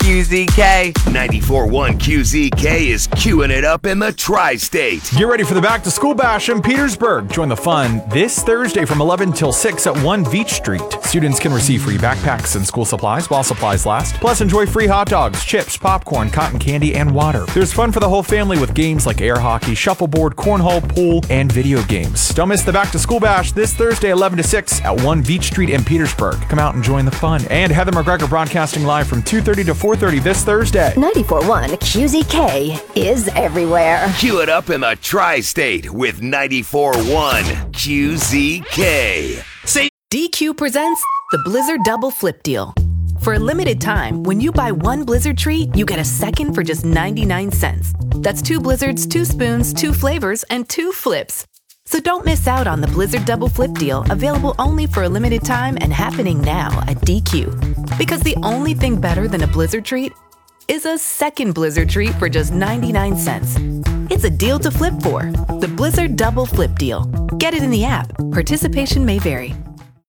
QZK. 94.1 QZK is queuing it up in the Tri-State. Get ready for the Back to School Bash in Petersburg. Join the fun this Thursday from 11 till 6 at 1 Beach Street. Students can receive free backpacks and school supplies while supplies last. Plus, enjoy free hot dogs, chips, popcorn, cotton candy, and water. There's fun for the whole family with games like air hockey, shuffleboard, cornhole, pool, and video games. Don't miss the Back to School Bash this Thursday, 11 to 6 at 1 Beach Street in Petersburg. Come out and join the fun. And Heather McGregor broadcasting live from 2:30 to 4:30 this Thursday. 94.1 QZK is everywhere. Cue it up in the Tri-State with 94.1 QZK. DQ presents the Blizzard Double Flip Deal. For a limited time, when you buy one Blizzard treat, you get a second for just 99 cents. That's 2 Blizzards, 2 spoons, 2 flavors, and 2 flips. So don't miss out on the Blizzard Double Flip Deal, available only for a limited time and happening now at DQ. Because the only thing better than a Blizzard treat is a second Blizzard treat for just 99 cents. It's a deal to flip for. The Blizzard Double Flip Deal. Get it in the app. Participation may vary.